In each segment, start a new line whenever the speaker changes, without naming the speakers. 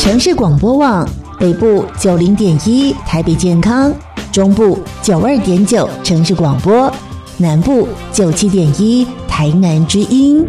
城市广播网北部90.1台北健康，中部92.9城市广播，南部97.1台南之音。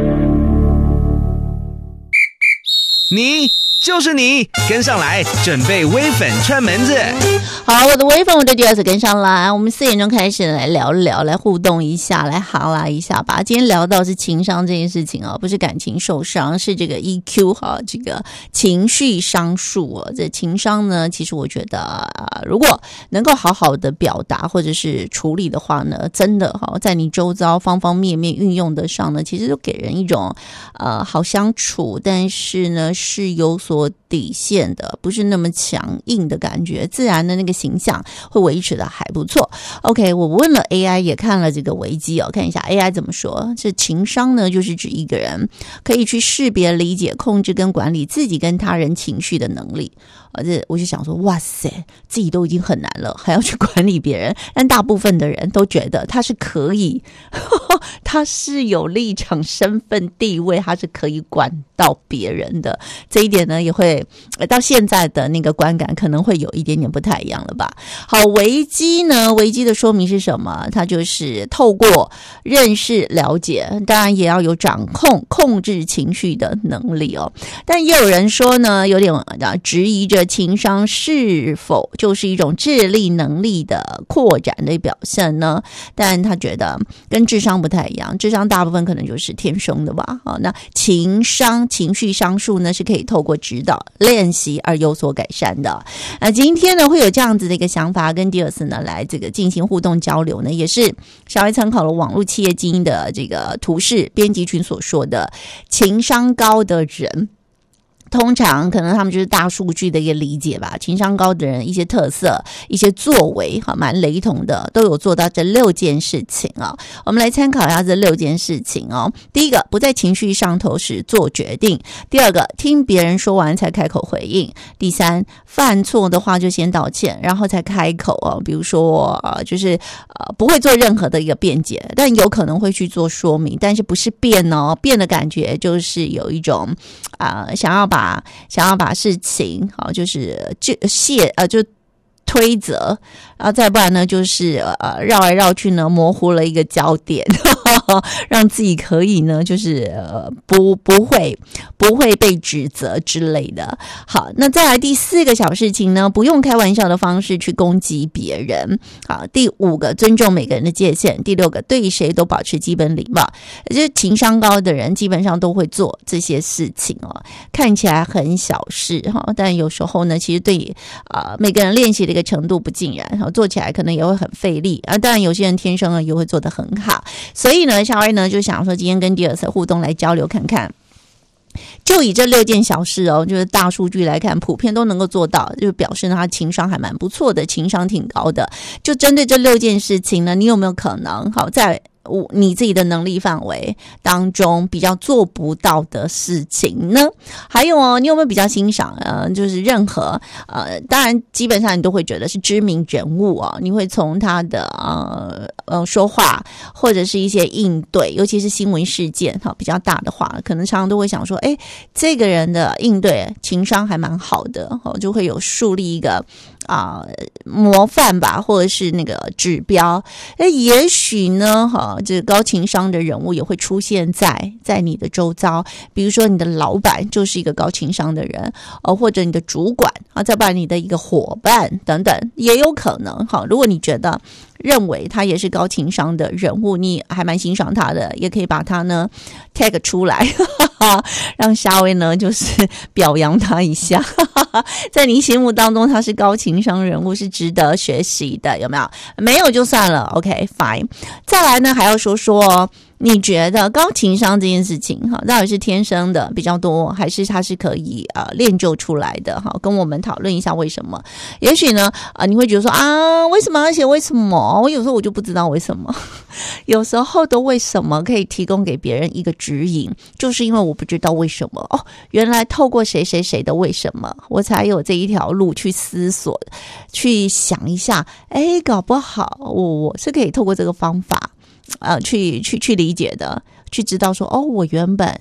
你就是你，跟上来，准备微粉串门子。
好，我的微粉，我的第二次跟上来。我们4点钟开始来聊聊，来互动一下，来哈拉一下吧。今天聊到是情商这件事情哦，不是感情受伤，是这个 EQ 哈，这个情绪商数哦。这情商呢，其实我觉得如果能够好好的表达或者是处理的话呢，真的哈，在你周遭方方面面运用得上呢，其实就给人一种好相处，但是呢是有所底线的，不是那么强硬的感觉，自然的那个形象会维持的还不错。 OK， 我问了 AI， 也看了这个维基哦，看一下 AI 怎么说。这情商呢，就是指一个人可以去识别、理解、控制跟管理自己跟他人情绪的能力。这我就想说，哇塞，自己都已经很难了，还要去管理别人。但大部分的人都觉得他是可以他是有立场、身份、地位，他是可以管到别人的。这一点呢，也会到现在的那个观感可能会有一点点不太一样了吧。好，危机呢，危机的说明是什么？它就是透过认识、了解，当然也要有掌控、控制情绪的能力哦。但也有人说呢，有点质疑着情商是否就是一种智力能力的扩展的表现呢？但他觉得跟智商不太一样，智商大部分可能就是天生的吧。好，那情商、情绪商数呢，是可以透过指导、练习而有所改善的。今天呢会有这样子的一个想法，跟迪尔斯呢来这个进行互动交流呢，也是稍微参考了网络企业经营的这个图示编辑群所说的情商高的人。通常可能他们就是大数据的一个理解吧，情商高的人一些特色、一些作为蛮雷同的，都有做到这6件事情啊。我们来参考一下这6件事情哦。第一个，不在情绪上头时做决定；第二个，听别人说完才开口回应；第三，犯错的话就先道歉，然后才开口哦。比如说就是不会做任何的一个辩解，但有可能会去做说明，但是不是辩哦，辩的感觉就是有一种想要把事情就是就推责，然后再不然呢就是绕来绕去呢，模糊了一个焦点让自己可以呢就是不会被指责之类的。好，那再来第4个小事情呢，不用开玩笑的方式去攻击别人。好，第5个，尊重每个人的界限。第6个，对谁都保持基本礼貌。就是情商高的人基本上都会做这些事情哦，看起来很小事但有时候呢其实对每个人练习的一个程度不尽然，做起来可能也会很费力当然有些人天生呢也会做得很好。所以呢小艾呢就想说今天跟迪尔斯互动来交流看看，就以这6件小事就是大数据来看，普遍都能够做到，就表示呢他情商还蛮不错的，情商挺高的。就针对这6件事情呢，你有没有可能在你自己的能力范围当中比较做不到的事情呢？还有你有没有比较欣赏就是任何当然基本上你都会觉得是知名人物你会从他的说话或者是一些应对，尤其是新闻事件比较大的话，可能常常都会想说这个人的应对情商还蛮好的就会有树立一个模范吧，或者是那个指标。也许呢这个高情商的人物也会出现在你的周遭，比如说你的老板就是一个高情商的人或者你的主管再不然你的一个伙伴等等，也有可能如果你认为他也是高情商的人物，你还蛮欣赏他的，也可以把他呢 tag 出来让夏威呢就是表扬他一下在你心目当中他是高情商人物，是值得学习的，有没有？没有就算了 OK fine。 再来呢还要说你觉得高情商这件事情到底是天生的比较多，还是它是可以练就出来的跟我们讨论一下为什么。也许呢你会觉得说为什么要写为什么，我有时候我就不知道为什么有时候的为什么可以提供给别人一个指引，就是因为我不知道为什么原来透过谁谁谁的为什么，我才有这一条路去思索，去想一下搞不好我是可以透过这个方法去理解的，去知道说我原本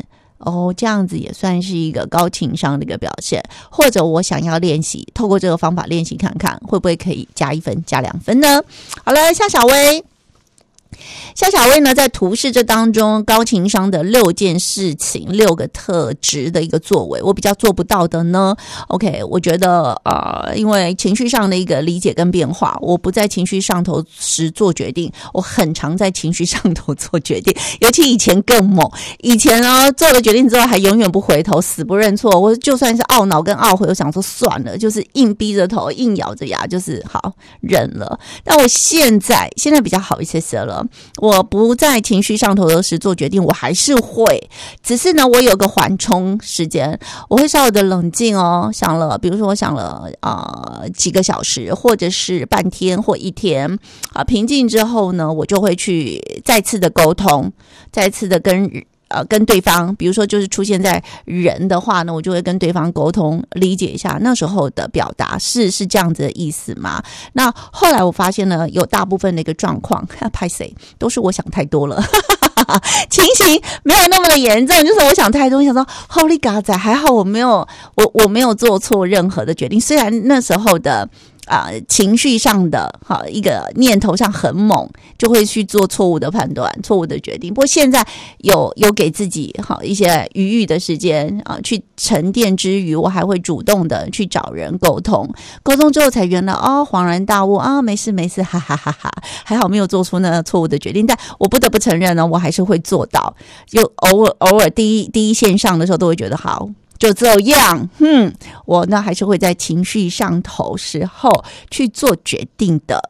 这样子也算是一个高情商的一个表现。或者我想要练习，透过这个方法练习看看，会不会可以加1分、加2分呢？好了，夏小薇呢，在图示这当中高情商的6件事情，6个特质的一个作为，我比较做不到的呢 OK， 我觉得因为情绪上的一个理解跟变化，我不在情绪上头时做决定，我很常在情绪上头做决定，尤其以前更猛，以前呢做了决定之后还永远不回头，死不认错，我就算是懊恼跟懊悔，我想说算了，就是硬逼着头，硬咬着牙，就是好忍了。但我现在比较好一些了，我不在情绪上头的时做决定，我还是会，只是呢我有个缓冲时间，我会稍微的冷静想了，比如说我想了几个小时，或者是半天或1天平静之后呢，我就会去再次的沟通，再次的跟对方，比如说就是出现在人的话呢，我就会跟对方沟通，理解一下那时候的表达是这样子的意思吗？那后来我发现呢，有大部分的一个状况拍谁都是我想太多了情形没有那么的严重，就是我想太多，我想说 Holy God 仔，还好我没有做错任何的决定，虽然那时候的情绪上的一个念头上很猛，就会去做错误的判断、错误的决定。不过现在有给自己一些余裕的时间去沉淀之余，我还会主动的去找人沟通之后才原来恍然大悟没事，哈哈哈哈，还好没有做出那错误的决定。但我不得不承认呢，我还是会做到，就偶尔第一线上的时候都会觉得好。就这样，我呢还是会在情绪上头时候去做决定的。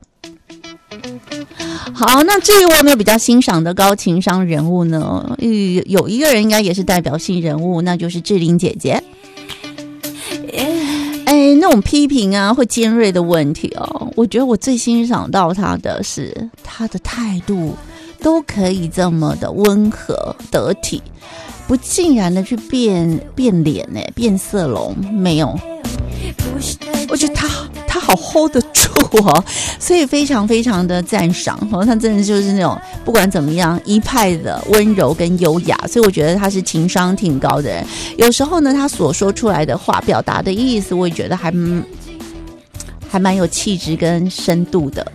好，那至于我有没有比较欣赏的高情商人物呢？有一个人应该也是代表性人物，那就是志玲姐姐。那种批评或尖锐的问题我觉得我最欣赏到她的是她的态度都可以这么的温和得体，不尽然的去变脸变色龙，没有，我觉得他好 hold 得住所以非常非常的赞赏他真的就是那种不管怎么样一派的温柔跟优雅，所以我觉得他是情商挺高的人。有时候呢，他所说出来的话表达的意思，我也觉得还蛮有气质跟深度的。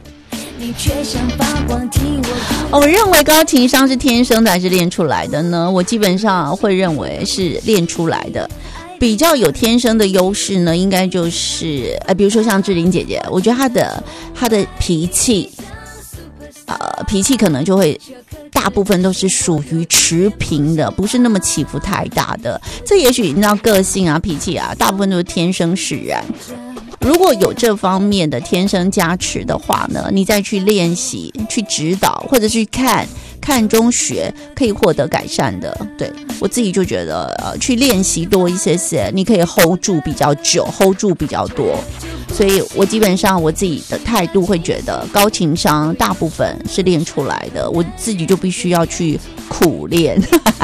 我认为高情商是天生的还是练出来的呢？我基本上会认为是练出来的。比较有天生的优势呢，应该就是比如说像志玲姐姐，我觉得她的脾气可能就会大部分都是属于持平的，不是那么起伏太大的。这也许你知道个性脾气大部分都是天生使然。如果有这方面的天生加持的话呢，你再去练习、去指导，或者去看中学，可以获得改善的。对，我自己就觉得去练习多一些，你可以 hold 住比较久， hold 住比较多。所以我基本上我自己的态度会觉得高情商大部分是练出来的，我自己就必须要去苦练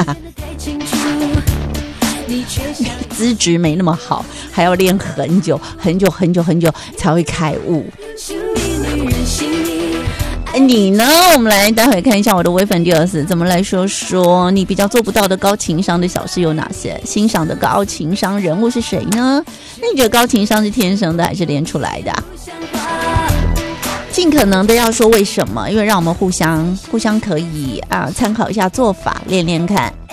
资质没那么好，还要练很久才会开悟。你呢？我们来待会看一下我的微粉第二次怎么来说你比较做不到的高情商的小事有哪些，欣赏的高情商人物是谁呢？那你觉得高情商是天生的还是练出来的尽可能的要说为什么，因为让我们互相可以参考一下做法，练练看。